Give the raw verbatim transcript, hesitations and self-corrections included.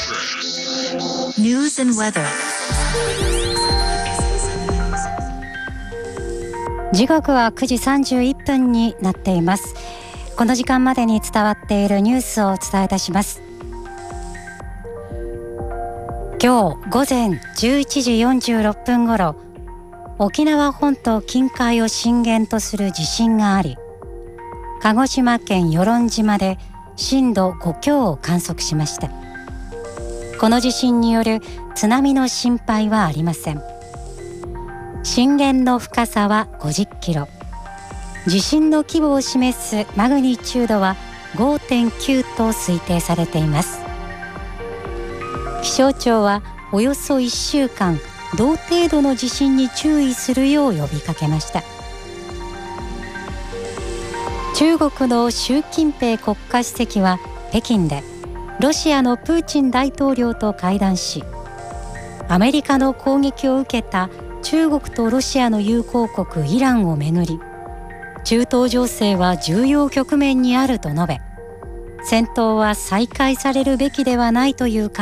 News and weather。 時刻はくじさんじゅういっぷんになっています。この時間までに伝わっているニュースをお伝えいたします。今日午前じゅういちじよんじゅうろっぷんごろ、沖縄本島近海を震源とする地震があり、鹿児島県与論島で震度ご強を観測しました。この地震による津波の心配はありません。震源の深さはごじゅっキロ、地震の規模を示すマグニチュードは ごてんきゅう と推定されています。気象庁はおよそいっしゅうかん同程度の地震に注意するよう呼びかけました。中国の習近平国家主席は北京でロシアのプーチン大統領と会談し、アメリカの攻撃を受けた中国とロシアの友好国イランをめぐり、中東情勢は重要局面にあると述べ、戦闘は再開されるべきではないという考